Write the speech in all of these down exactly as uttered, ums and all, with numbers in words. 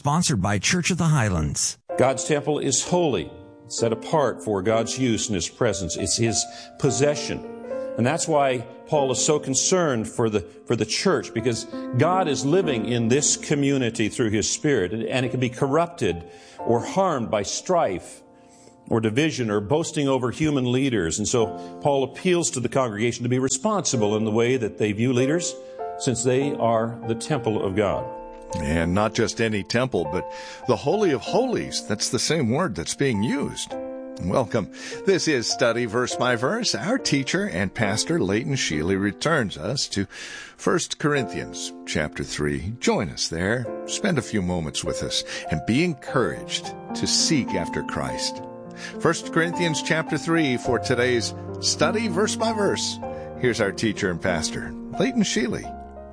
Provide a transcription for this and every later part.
sponsored by Church of the Highlands. God's temple is holy, set apart for God's use in His presence. It's His possession. And that's why Paul is so concerned for the for the church, because God is living in this community through His Spirit, and it can be corrupted or harmed by strife or division or boasting over human leaders. And so Paul appeals to the congregation to be responsible in the way that they view leaders, since they are the temple of God. And not just any temple, but the Holy of Holies. That's the same word that's being used. Welcome. This is Study Verse by Verse. Our teacher and pastor, Leighton Sheely, returns us to First Corinthians chapter three. Join us there. Spend a few moments with us and be encouraged to seek after Christ. First Corinthians chapter three for today's Study Verse by Verse. Here's our teacher and pastor, Leighton Sheely.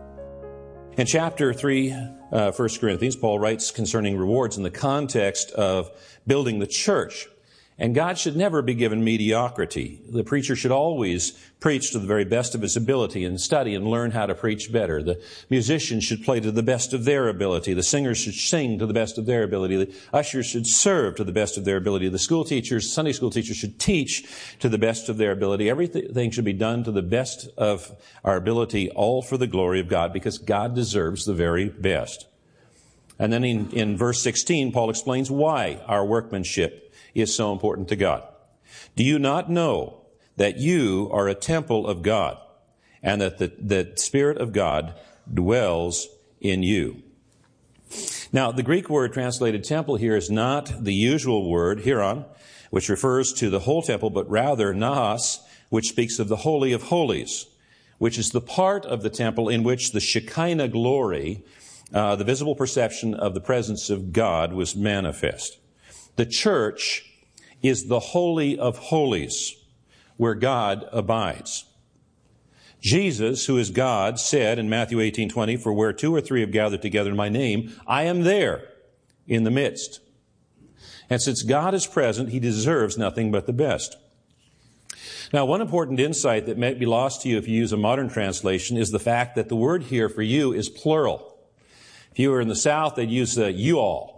In chapter three, uh, First Corinthians, Paul writes concerning rewards in the context of building the church. And God should never be given mediocrity. The preacher should always preach to the very best of his ability and study and learn how to preach better. The musicians should play to the best of their ability. The singers should sing to the best of their ability. The ushers should serve to the best of their ability. The school teachers, Sunday school teachers, should teach to the best of their ability. Everything should be done to the best of our ability, all for the glory of God, because God deserves the very best. And then in, in verse sixteen, Paul explains why our workmanship is so important to God. Do you not know that you are a temple of God, and that the, the Spirit of God dwells in you? Now, the Greek word translated temple here is not the usual word, hieron, which refers to the whole temple, but rather naos, which speaks of the Holy of Holies, which is the part of the temple in which the Shekinah glory, uh, the visible perception of the presence of God, was manifest. The church is the Holy of Holies, where God abides. Jesus, who is God, said in Matthew eighteen twenty, "For where two or three have gathered together in my name, I am there in the midst." And since God is present, He deserves nothing but the best. Now, one important insight that may be lost to you if you use a modern translation is the fact that the word here for you is plural. If you were in the South, they'd use uh, you all.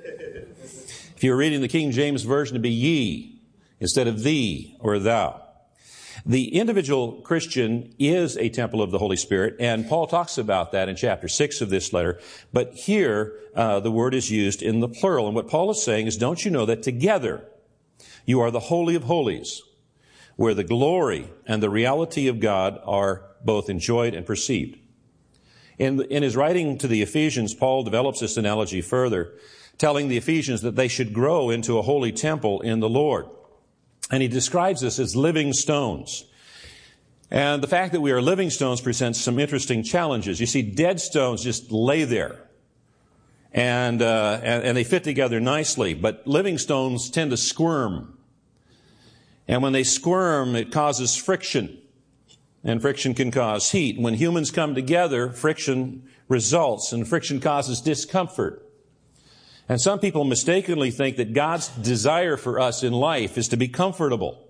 If you're reading the King James Version, it'd be ye instead of thee or thou. The individual Christian is a temple of the Holy Spirit, and Paul talks about that in chapter six of this letter. But here, uh, the word is used in the plural. And what Paul is saying is, don't you know that together you are the Holy of Holies, where the glory and the reality of God are both enjoyed and perceived. In, in his writing to the Ephesians, Paul develops this analogy further, telling the Ephesians that they should grow into a holy temple in the Lord. And he describes this as living stones. And the fact that we are living stones presents some interesting challenges. You see, dead stones just lay there. And, uh, and, and they fit together nicely. But living stones tend to squirm. And when they squirm, it causes friction. And friction can cause heat. When humans come together, friction results, and friction causes discomfort. And some people mistakenly think that God's desire for us in life is to be comfortable.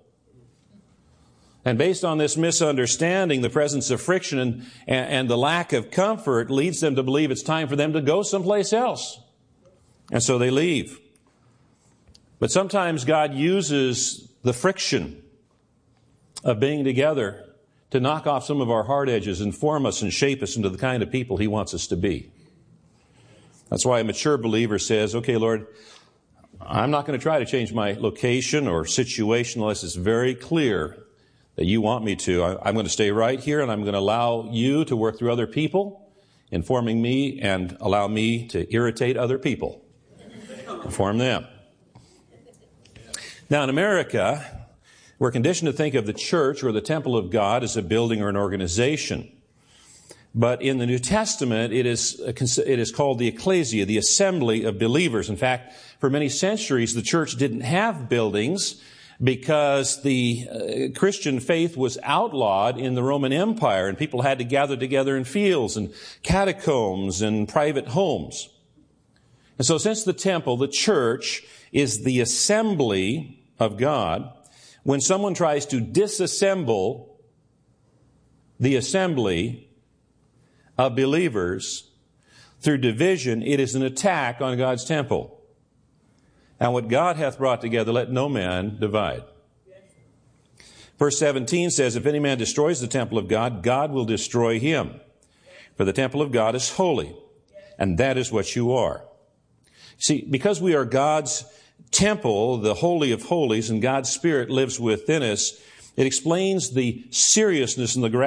And based on this misunderstanding, the presence of friction and, and the lack of comfort leads them to believe it's time for them to go someplace else. And so they leave. But sometimes God uses the friction of being together to knock off some of our hard edges and form us and shape us into the kind of people He wants us to be. That's why a mature believer says, okay, Lord, I'm not going to try to change my location or situation unless it's very clear that You want me to. I'm going to stay right here, and I'm going to allow You to work through other people, informing me, and allow me to irritate other people, inform them. Now, in America, we're conditioned to think of the church or the temple of God as a building or an organization. But in the New Testament, it is, it is called the ecclesia, the assembly of believers. In fact, for many centuries, the church didn't have buildings because the uh, Christian faith was outlawed in the Roman Empire, and people had to gather together in fields and catacombs and private homes. And so since the temple, the church, is the assembly of God, when someone tries to disassemble the assembly of believers, through division, it is an attack on God's temple. And what God hath brought together, let no man divide. Verse seventeen says, if any man destroys the temple of God, God will destroy him. For the temple of God is holy, and that is what you are. See, because we are God's temple, the Holy of Holies, and God's Spirit lives within us, it explains the seriousness and the gravity